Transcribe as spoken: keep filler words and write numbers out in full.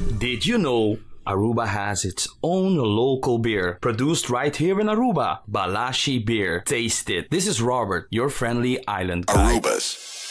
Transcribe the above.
Did you know Aruba has its own local beer produced right here in Aruba? Balashi Beer. Taste it. This is Robert, your friendly island guide. Arubas.